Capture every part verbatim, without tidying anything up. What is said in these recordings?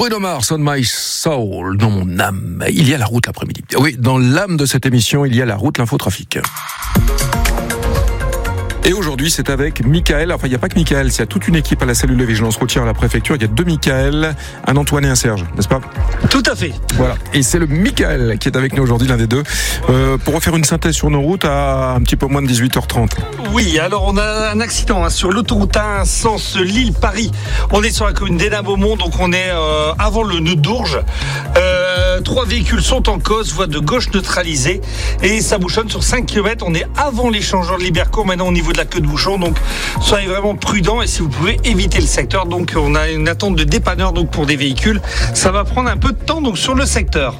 Bruno Mars, On My Soul, dans mon âme. Il y a la route l'après-midi. Oui, dans l'âme de cette émission, il y a la route, l'infotrafic. Et aujourd'hui, c'est avec Michael. Enfin, il n'y a pas que Michael, il y a toute une équipe à la cellule de vigilance routière à la préfecture. Il y a deux Michael, un Antoine et un Serge, n'est-ce pas ? Tout à fait. Voilà. Et c'est le Michael qui est avec nous aujourd'hui, l'un des deux, euh, pour refaire une synthèse sur nos routes à un petit peu moins de dix-huit heures trente. Oui, alors on a un accident hein, sur l'autoroute un, sens Lille-Paris. On est sur la commune d'Hénin-Beaumont, donc on est euh, avant le nœud d'Ourges. Euh, trois véhicules sont en cause, voie de gauche neutralisée, et ça bouchonne sur cinq kilomètres. On est avant l'échangeur de Libercourt, maintenant au niveau de la queue de bouchon, donc soyez vraiment prudents et si vous pouvez éviter le secteur. Donc on a une attente de dépanneur donc pour des véhicules, ça va prendre un peu de temps donc sur le secteur.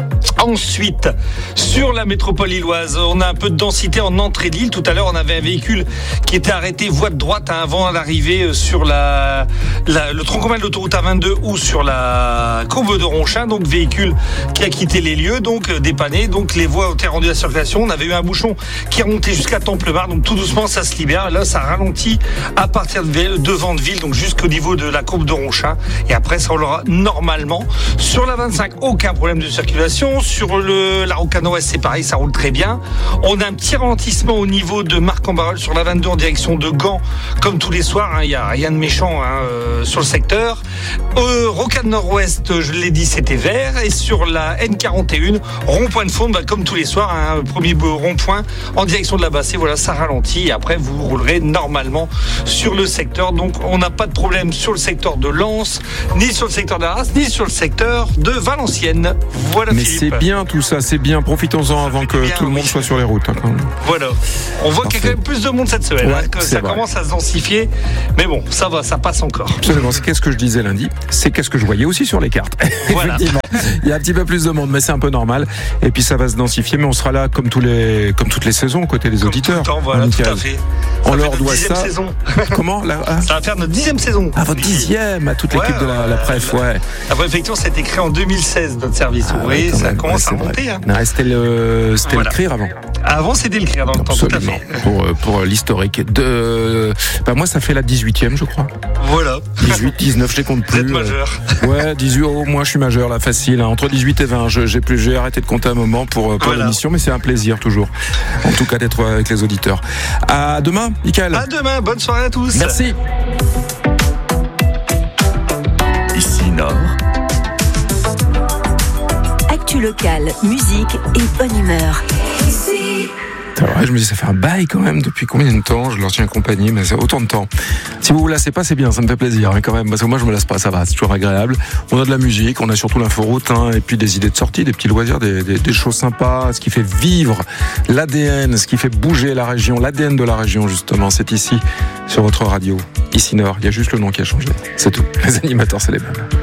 Ensuite, sur la métropole lilloise, on a un peu de densité en entrée de l'île. Tout à l'heure, on avait un véhicule qui était arrêté voie de droite hein, avant l'arrivée sur la, la, le tronc commun de l'autoroute A vingt-deux ou sur la courbe de Ronchin. Donc, véhicule qui a quitté les lieux, donc dépanné. Donc, les voies ont été rendues à la circulation. On avait eu un bouchon qui est remonté jusqu'à Templemar. Donc, tout doucement, ça se libère. Là, ça ralentit à partir de, de Vandeville, donc jusqu'au niveau de la courbe de Ronchin. Et après, ça roulera normalement. Sur la vingt-cinq, aucun problème de circulation. Sur le, la Rocade Nord-Ouest, c'est pareil, ça roule très bien. On a un petit ralentissement au niveau de Marc-en-Barœul sur la vingt-deux en direction de Gand, comme tous les soirs. Il hein, n'y a rien de méchant hein, euh, sur le secteur. Euh, Rocade Nord-Ouest, je l'ai dit, c'était vert. Et sur la N quarante et un, rond-point de Faune, bah, comme tous les soirs, hein, premier rond-point en direction de la Bassée. Voilà, ça ralentit. Et après, vous roulerez normalement sur le secteur. Donc, on n'a pas de problème sur le secteur de Lens, ni sur le secteur d'Arras, ni sur le secteur de Valenciennes. Voilà, mais Philippe. C'est bien tout ça, c'est bien. Profitons-en avant que bien, tout le monde oui. soit sur les routes. Hein, quand même. Voilà. On voit Parfait. qu'il y a quand même plus de monde cette semaine. Ouais, hein, que ça vrai. commence à se densifier. Mais bon, ça va, ça passe encore. Absolument. C'est qu'est-ce que je disais lundi. C'est qu'est-ce que je voyais aussi sur les cartes. Voilà. Effectivement. Il y a un petit peu plus de monde, mais c'est un peu normal. Et puis ça va se densifier, mais on sera là comme tous les, comme toutes les saisons, aux côtés des comme auditeurs. Tout le temps, voilà, hein, tout à fait. On leur doit ça. Saison. Comment là ah. Ça va faire notre dixième saison. Ah, votre dixième à toute l'équipe ouais, de la, la presse, ouais. La préfecture, ça a été créé en deux mille seize, notre service. Ah, vous voyez, ça même. commence ouais, à monter. Hein. Non, c'était le, c'était voilà. le C R I R avant. Avant, c'était le C R I R dans le temps, tout à fait. Pour, pour l'historique. De, bah, moi, ça fait la dix-huitième, je crois. Voilà. dix-huit, dix-neuf, je les compte plus. Vous êtes majeur. Ouais, dix-huit, oh, moi, je suis majeur, là, facile. Hein. Entre dix-huit et vingt, je, j'ai, plus, j'ai arrêté de compter un moment pour, pour voilà. l'émission, mais c'est un plaisir, toujours. En tout cas, d'être avec les auditeurs. À demain, Michael. À demain, bonne soirée à tous. Merci. Ici Nord. Actu locale, musique et bonne humeur. Ici. C'est vrai, je me dis, ça fait un bail quand même, depuis combien de temps je leur tiens compagnie, mais c'est autant de temps. Si vous vous lassez pas, c'est bien, ça me fait plaisir hein, quand même, parce que moi je me lasse pas, ça va, c'est toujours agréable. On a de la musique, on a surtout l'inforoute, hein, et puis des idées de sortie, des petits loisirs, des, des, des choses sympas, ce qui fait vivre l'A D N, ce qui fait bouger la région, l'A D N de la région justement, c'est ici, sur votre radio, ici Nord, il y a juste le nom qui a changé, c'est tout. Les animateurs, c'est les mêmes.